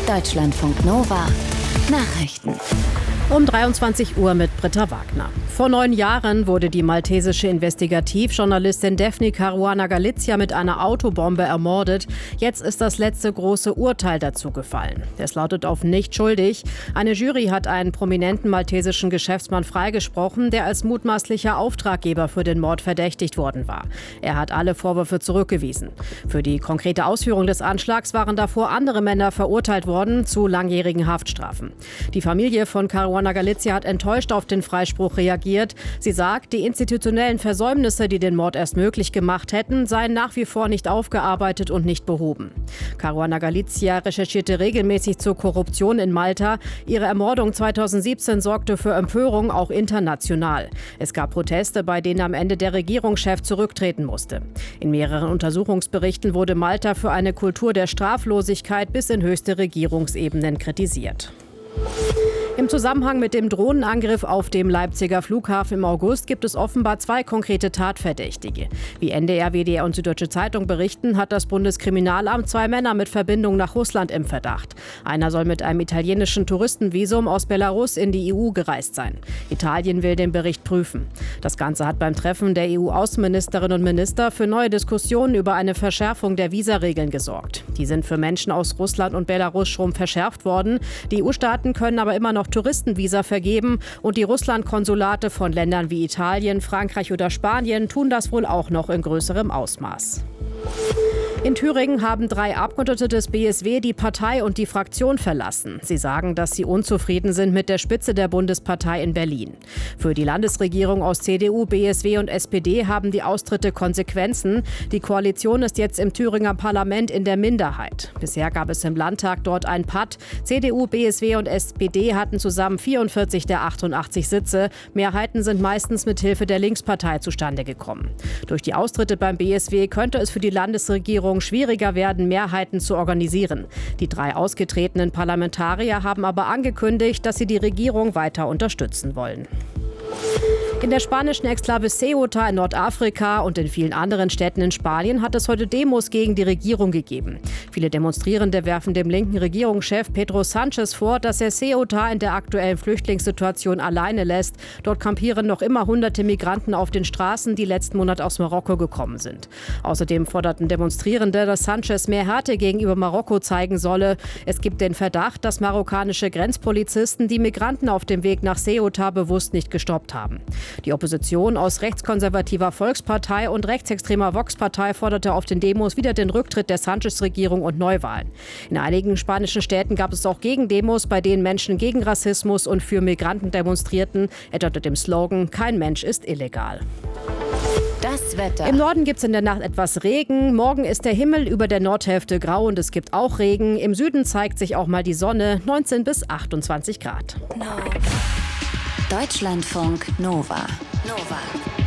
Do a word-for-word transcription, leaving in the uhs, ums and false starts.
Deutschlandfunk Nova Nachrichten. Um dreiundzwanzig Uhr mit Britta Wagner. Vor neun Jahren wurde die maltesische Investigativjournalistin Daphne Caruana Galizia mit einer Autobombe ermordet. Jetzt ist das letzte große Urteil dazu gefallen. Es lautet auf nicht schuldig. Eine Jury hat einen prominenten maltesischen Geschäftsmann freigesprochen, der als mutmaßlicher Auftraggeber für den Mord verdächtigt worden war. Er hat alle Vorwürfe zurückgewiesen. Für die konkrete Ausführung des Anschlags waren davor andere Männer verurteilt worden zu langjährigen Haftstrafen. Die Familie von Caruana Galizia hat enttäuscht auf den Freispruch reagiert. Sie sagt, die institutionellen Versäumnisse, die den Mord erst möglich gemacht hätten, seien nach wie vor nicht aufgearbeitet und nicht behoben. Caruana Galizia recherchierte regelmäßig zur Korruption in Malta. Ihre Ermordung zweitausendsiebzehn sorgte für Empörung, auch international. Es gab Proteste, bei denen am Ende der Regierungschef zurücktreten musste. In mehreren Untersuchungsberichten wurde Malta für eine Kultur der Straflosigkeit bis in höchste Regierungsebenen kritisiert. Im Zusammenhang mit dem Drohnenangriff auf dem Leipziger Flughafen im August gibt es offenbar zwei konkrete Tatverdächtige. Wie N D R, W D R und Süddeutsche Zeitung berichten, hat das Bundeskriminalamt zwei Männer mit Verbindung nach Russland im Verdacht. Einer soll mit einem italienischen Touristenvisum aus Belarus in die E U gereist sein. Italien will den Bericht prüfen. Das Ganze hat beim Treffen der E U-Außenministerinnen und Minister für neue Diskussionen über eine Verschärfung der Visaregeln gesorgt. Die sind für Menschen aus Russland und Belarus schon verschärft worden. Die E U-Staaten können aber immer noch Touristenvisa vergeben und die Russland-Konsulate von Ländern wie Italien, Frankreich oder Spanien tun das wohl auch noch in größerem Ausmaß. In Thüringen haben drei Abgeordnete des B S W die Partei und die Fraktion verlassen. Sie sagen, dass sie unzufrieden sind mit der Spitze der Bundespartei in Berlin. Für die Landesregierung aus C D U, B S W und S P D haben die Austritte Konsequenzen. Die Koalition ist jetzt im Thüringer Parlament in der Minderheit. Bisher gab es im Landtag dort ein Patt. C D U, B S W und S P D hatten zusammen vierundvierzig der achtundachtzig Sitze. Mehrheiten sind meistens mit Hilfe der Linkspartei zustande gekommen. Durch die Austritte beim B S W könnte es für die Landesregierung schwieriger werden, Mehrheiten zu organisieren. Die drei ausgetretenen Parlamentarier haben aber angekündigt, dass sie die Regierung weiter unterstützen wollen. In der spanischen Exklave Ceuta in Nordafrika und in vielen anderen Städten in Spanien hat es heute Demos gegen die Regierung gegeben. Viele Demonstrierende werfen dem linken Regierungschef Pedro Sánchez vor, dass er Ceuta in der aktuellen Flüchtlingssituation alleine lässt. Dort kampieren noch immer hunderte Migranten auf den Straßen, die letzten Monat aus Marokko gekommen sind. Außerdem forderten Demonstrierende, dass Sánchez mehr Härte gegenüber Marokko zeigen solle. Es gibt den Verdacht, dass marokkanische Grenzpolizisten die Migranten auf dem Weg nach Ceuta bewusst nicht gestoppt haben. Die Opposition aus rechtskonservativer Volkspartei und rechtsextremer Vox-Partei forderte auf den Demos wieder den Rücktritt der Sánchez-Regierung und Neuwahlen. In einigen spanischen Städten gab es auch Gegendemos, bei denen Menschen gegen Rassismus und für Migranten demonstrierten, etwa unter dem Slogan „Kein Mensch ist illegal“. Das Wetter. Im Norden gibt es in der Nacht etwas Regen. Morgen ist der Himmel über der Nordhälfte grau und es gibt auch Regen. Im Süden zeigt sich auch mal die Sonne, neunzehn bis achtundzwanzig Grad. No. Deutschlandfunk Nova. Nova.